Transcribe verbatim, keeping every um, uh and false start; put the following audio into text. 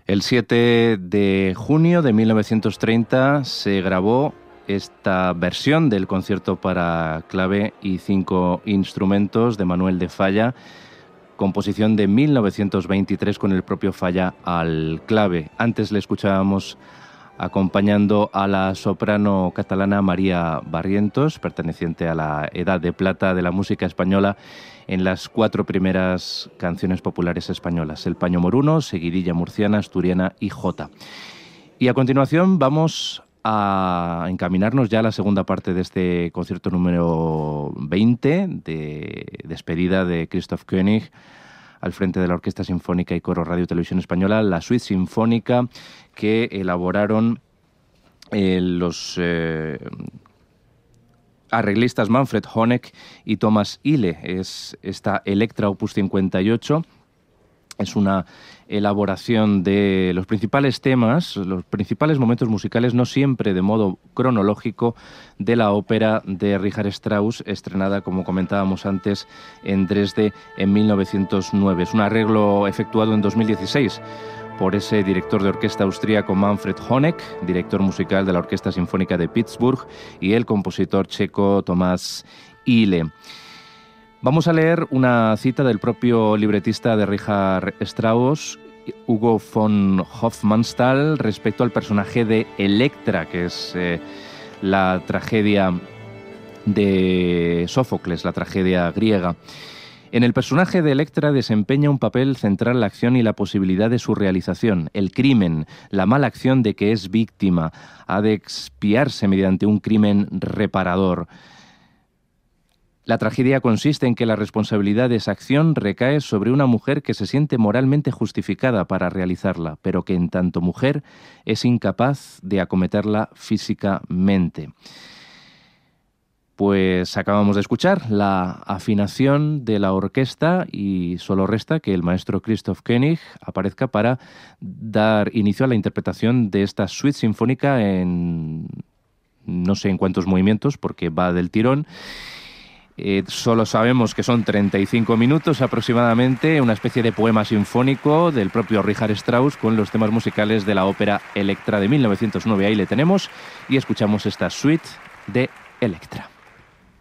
El siete de junio de mil novecientos treinta se grabó esta versión del concierto para clave y cinco instrumentos de Manuel de Falla, composición de mil novecientos veintitrés con el propio Falla al clave. Antes le escuchábamos acompañando a la soprano catalana María Barrientos, perteneciente a la Edad de Plata de la música española, en las cuatro primeras canciones populares españolas: El Paño Moruno, Seguidilla Murciana, Asturiana y Jota. Y a continuación vamos a encaminarnos ya a la segunda parte de este concierto número veinte, de despedida de Christoph Koenig al frente de la Orquesta Sinfónica y Coro Radio Televisión Española, la suite sinfónica que elaboraron eh, los eh, arreglistas Manfred Honeck y Thomas Ihle. Es esta Electra Opus cincuenta y ocho. Es una elaboración de los principales temas, los principales momentos musicales, no siempre de modo cronológico, de la ópera de Richard Strauss, estrenada, como comentábamos antes, en Dresde en mil novecientos nueve. Es un arreglo efectuado en dos mil dieciséis por ese director de orquesta austríaco Manfred Honeck, director musical de la Orquesta Sinfónica de Pittsburgh, y el compositor checo Thomas Ihle. Vamos a leer una cita del propio libretista de Richard Strauss, Hugo von Hofmannsthal, respecto al personaje de Electra, que es eh, la tragedia de Sófocles, la tragedia griega. En el personaje de Electra desempeña un papel central la acción y la posibilidad de su realización, el crimen, la mala acción de que es víctima, ha de expiarse mediante un crimen reparador. La tragedia consiste en que la responsabilidad de esa acción recae sobre una mujer que se siente moralmente justificada para realizarla, pero que en tanto mujer es incapaz de acometerla físicamente. Pues acabamos de escuchar la afinación de la orquesta y solo resta que el maestro Christoph Koenig aparezca para dar inicio a la interpretación de esta suite sinfónica en no sé en cuántos movimientos, porque va del tirón. Eh, solo sabemos que son treinta y cinco minutos aproximadamente, una especie de poema sinfónico del propio Richard Strauss con los temas musicales de la ópera Electra de mil novecientos nueve. Ahí le tenemos y escuchamos esta suite de Electra.